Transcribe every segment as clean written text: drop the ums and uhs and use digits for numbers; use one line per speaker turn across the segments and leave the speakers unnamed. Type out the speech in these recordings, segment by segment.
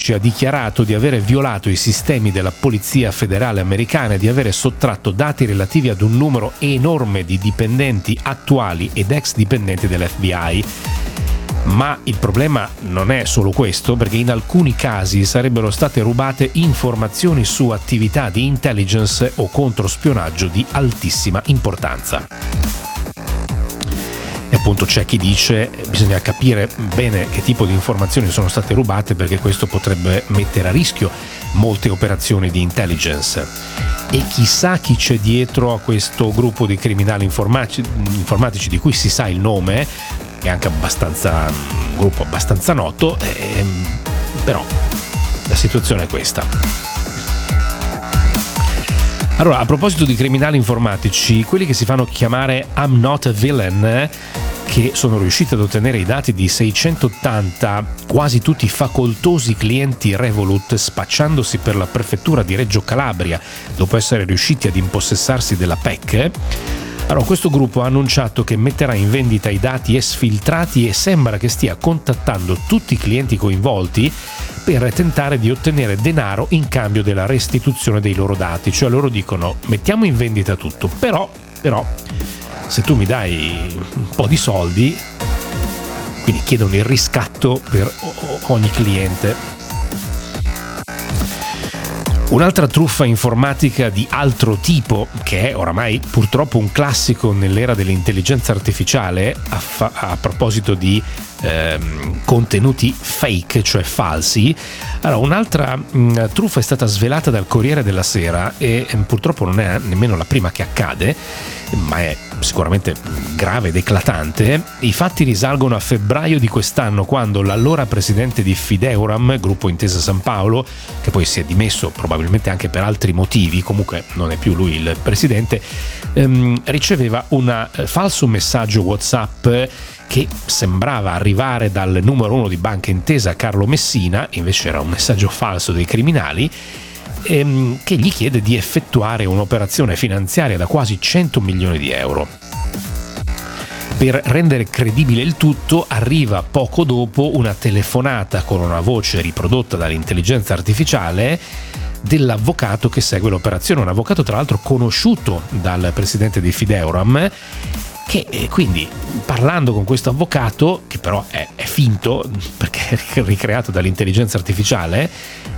2016 ha dichiarato di avere violato i sistemi della Polizia Federale Americana e di avere sottratto dati relativi ad un numero enorme di dipendenti attuali ed ex dipendenti dell'FBI. Ma il problema non è solo questo, perché in alcuni casi sarebbero state rubate informazioni su attività di intelligence o controspionaggio di altissima importanza. E appunto c'è chi dice bisogna capire bene che tipo di informazioni sono state rubate, perché questo potrebbe mettere a rischio molte operazioni di intelligence. E chissà chi c'è dietro a questo gruppo di criminali informatici di cui si sa il nome, è anche un gruppo abbastanza noto, però la situazione è questa. Allora, a proposito di criminali informatici, quelli che si fanno chiamare I'm Not a Villain, che sono riusciti ad ottenere i dati di 680 quasi tutti facoltosi clienti Revolut, spacciandosi per la prefettura di Reggio Calabria dopo essere riusciti ad impossessarsi della PEC. Allora, questo gruppo ha annunciato che metterà in vendita i dati esfiltrati e sembra che stia contattando tutti i clienti coinvolti per tentare di ottenere denaro in cambio della restituzione dei loro dati. Cioè loro dicono mettiamo in vendita tutto, però se tu mi dai un po' di soldi, quindi chiedono il riscatto per ogni cliente. Un'altra truffa informatica di altro tipo, che è oramai purtroppo un classico nell'era dell'intelligenza artificiale, a proposito di contenuti fake, cioè falsi. Allora, un'altra truffa è stata svelata dal Corriere della Sera e purtroppo non è nemmeno la prima che accade, ma è sicuramente grave ed eclatante. I fatti risalgono a febbraio di quest'anno, quando l'allora presidente di Fideuram, gruppo Intesa San Paolo, che poi si è dimesso probabilmente anche per altri motivi, comunque non è più lui il presidente, riceveva un falso messaggio WhatsApp che sembrava arrivare dal numero 1 di Banca Intesa, Carlo Messina, invece era un messaggio falso dei criminali, che gli chiede di effettuare un'operazione finanziaria da quasi 100 milioni di euro. Per rendere credibile il tutto, arriva poco dopo una telefonata con una voce riprodotta dall'intelligenza artificiale dell'avvocato che segue l'operazione, un avvocato tra l'altro conosciuto dal presidente di Fideuram, che quindi, parlando con questo avvocato, che però è finto perché è ricreato dall'intelligenza artificiale,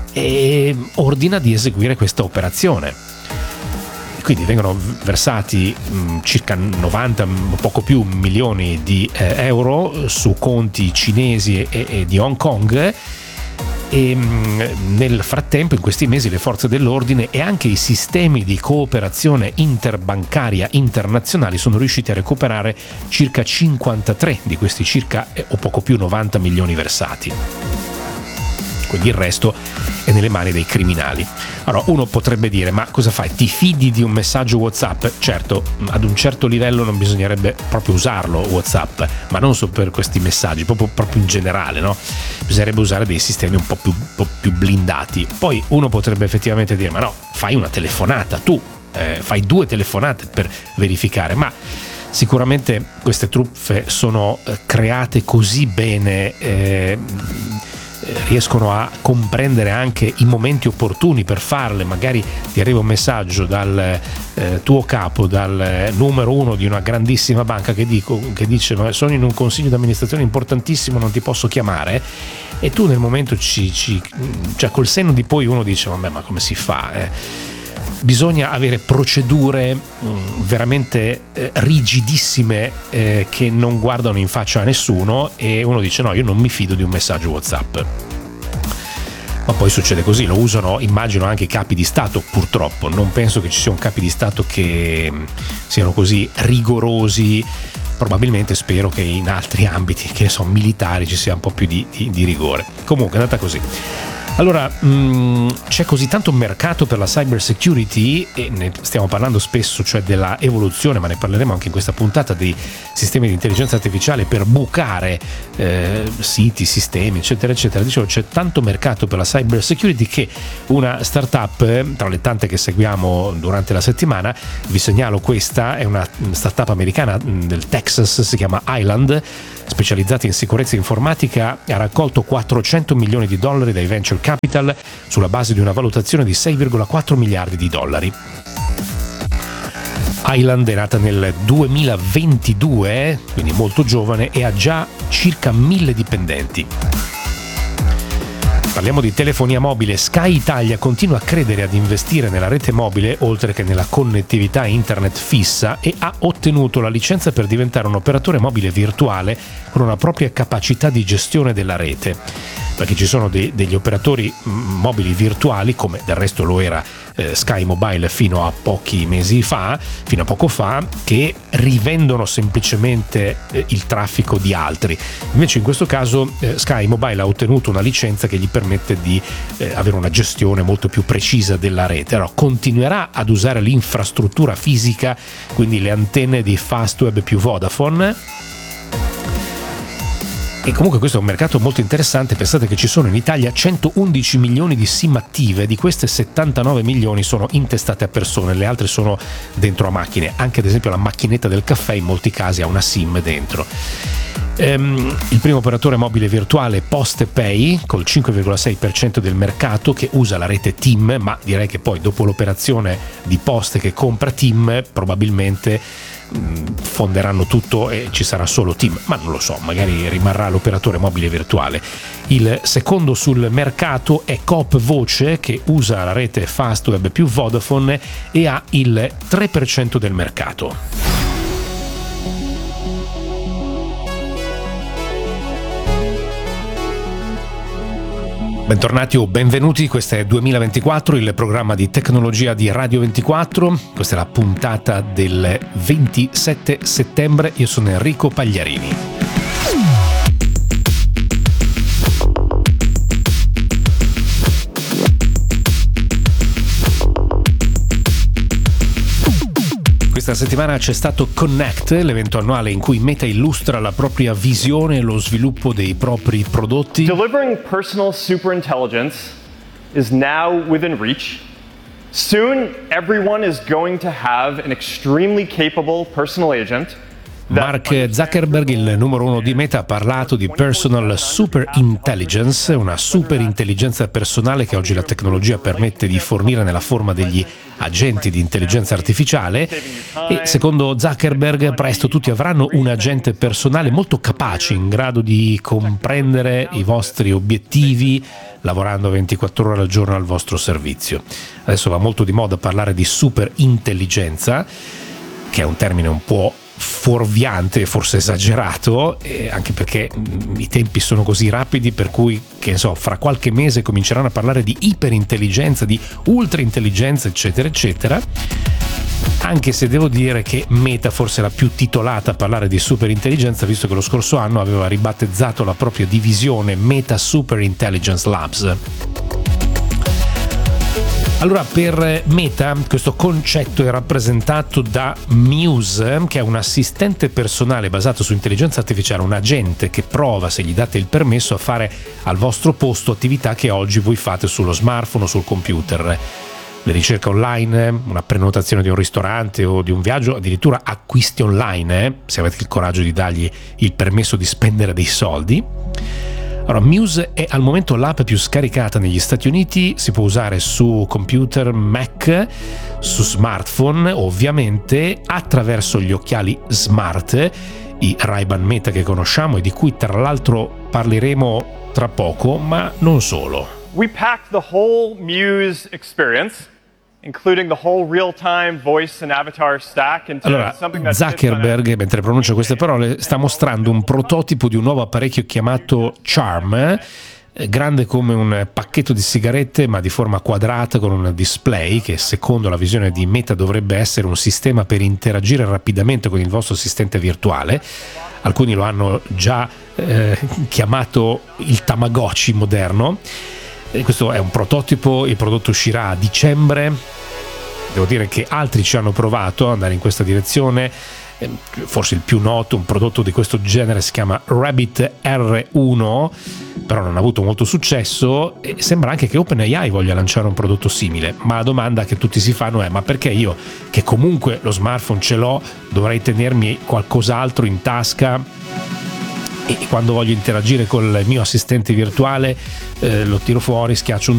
ordina di eseguire questa operazione. Quindi vengono versati circa 90, poco più, milioni di euro su conti cinesi e di Hong Kong. E nel frattempo, in questi mesi, le forze dell'ordine e anche i sistemi di cooperazione interbancaria internazionali sono riusciti a recuperare circa 53 di questi circa o poco più 90 milioni versati. Quindi il resto è nelle mani dei criminali. Allora, uno potrebbe dire: ma cosa fai? Ti fidi di un messaggio WhatsApp? Certo, ad un certo livello non bisognerebbe proprio usarlo WhatsApp, ma non solo per questi messaggi, proprio in generale, no? Bisognerebbe usare dei sistemi un po' più blindati. Poi uno potrebbe effettivamente dire: ma no, fai una telefonata, tu fai 2 telefonate per verificare. Ma sicuramente queste truffe sono create così bene, riescono a comprendere anche i momenti opportuni per farle. Magari ti arriva un messaggio dal tuo capo, dal numero 1 di una grandissima banca che dice: ma sono in un consiglio di amministrazione importantissimo, non ti posso chiamare. E tu nel momento cioè col senno di poi uno dice: vabbè, ma come si fa? Bisogna avere procedure veramente rigidissime, che non guardano in faccia a nessuno, e uno dice: no, io non mi fido di un messaggio WhatsApp. Ma poi succede così, lo usano, immagino, anche i capi di Stato. Purtroppo non penso che ci sia un capi di Stato che siano così rigorosi. Probabilmente, spero che in altri ambiti, che sono militari, ci sia un po' più di rigore. Comunque è andata così. Allora, c'è così tanto mercato per la cyber security, e ne stiamo parlando spesso, cioè della evoluzione, ma ne parleremo anche in questa puntata, dei sistemi di intelligenza artificiale per bucare siti, sistemi, eccetera eccetera. Dicevo, c'è tanto mercato per la cyber security che una startup, tra le tante che seguiamo durante la settimana, vi segnalo questa, è una startup americana del Texas, si chiama Island, specializzata in sicurezza informatica, ha raccolto $400 milioni dai venture capital sulla base di una valutazione di $6,4 miliardi. Island è nata nel 2022, quindi molto giovane, e ha già circa 1.000 dipendenti. Parliamo di telefonia mobile. Sky Italia continua a credere ad investire nella rete mobile oltre che nella connettività internet fissa e ha ottenuto la licenza per diventare un operatore mobile virtuale con una propria capacità di gestione della rete. Perché ci sono degli operatori mobili virtuali, come del resto lo era Sky Mobile fino a poco fa, che rivendono semplicemente il traffico di altri. Invece in questo caso Sky Mobile ha ottenuto una licenza che gli permette di avere una gestione molto più precisa della rete. Allora, continuerà ad usare l'infrastruttura fisica, quindi le antenne di Fastweb più Vodafone. E comunque questo è un mercato molto interessante. Pensate che ci sono in Italia 111 milioni di SIM attive, di queste 79 milioni sono intestate a persone, le altre sono dentro a macchine. Anche ad esempio la macchinetta del caffè in molti casi ha una SIM dentro. Il primo operatore mobile virtuale PostePay col 5,6% del mercato, che usa la rete TIM, ma direi che poi dopo l'operazione di Poste che compra TIM probabilmente fonderanno tutto e ci sarà solo TIM, ma non lo so, magari rimarrà l'operatore mobile virtuale. Il secondo sul mercato è Coop Voce, che usa la rete Fastweb più Vodafone e ha il 3% del mercato. Bentornati o benvenuti, questo è 2024, il programma di tecnologia di Radio 24. Questa è la puntata del 27 settembre. Io sono Enrico Pagliarini. Questa settimana c'è stato Connect, l'evento annuale in cui Meta illustra la propria visione e lo sviluppo dei propri prodotti.
Delivering personal superintelligence is now within reach. Soon everyone is going to have an extremely capable personal agent.
Mark Zuckerberg, il numero uno di Meta, ha parlato di Personal Super Intelligence, una super intelligenza personale che oggi la tecnologia permette di fornire nella forma degli agenti di intelligenza artificiale, e secondo Zuckerberg presto tutti avranno un agente personale molto capace, in grado di comprendere i vostri obiettivi, lavorando 24 ore al giorno al vostro servizio. Adesso va molto di moda parlare di super intelligenza, che è un termine un po' fuorviante, forse esagerato, anche perché i tempi sono così rapidi per cui, che so, fra qualche mese cominceranno a parlare di iperintelligenza, di ultraintelligenza, eccetera eccetera, anche se devo dire che Meta forse è la più titolata a parlare di superintelligenza, visto che lo scorso anno aveva ribattezzato la propria divisione Meta Super Intelligence Labs. Allora, per Meta questo concetto è rappresentato da Muse, che è un assistente personale basato su intelligenza artificiale, un agente che prova, se gli date il permesso, a fare al vostro posto attività che oggi voi fate sullo smartphone o sul computer. Le ricerche online, una prenotazione di un ristorante o di un viaggio, addirittura acquisti online, se avete il coraggio di dargli il permesso di spendere dei soldi. Allora, Muse è al momento l'app più scaricata negli Stati Uniti, si può usare su computer, Mac, su smartphone, ovviamente, attraverso gli occhiali smart, i Ray-Ban Meta che conosciamo e di cui tra l'altro parleremo tra poco, ma non solo.
We packed the whole Muse experience, including the whole real-time voice and avatar stack, into
allora,
something that
Zuckerberg, mentre pronuncia queste parole, sta mostrando un prototipo di un nuovo apparecchio chiamato Charm, grande come un pacchetto di sigarette ma di forma quadrata, con un display che secondo la visione di Meta dovrebbe essere un sistema per interagire rapidamente con il vostro assistente virtuale. Alcuni lo hanno già chiamato il Tamagotchi moderno. Questo è un prototipo, il prodotto uscirà a dicembre. Devo dire che altri ci hanno provato ad andare in questa direzione. Forse il più noto, un prodotto di questo genere, si chiama Rabbit R1, però non ha avuto molto successo, e sembra anche che OpenAI voglia lanciare un prodotto simile. Ma la domanda che tutti si fanno è: ma perché io, che comunque lo smartphone ce l'ho, dovrei tenermi qualcos'altro in tasca e quando voglio interagire col mio assistente virtuale lo tiro fuori, schiaccio un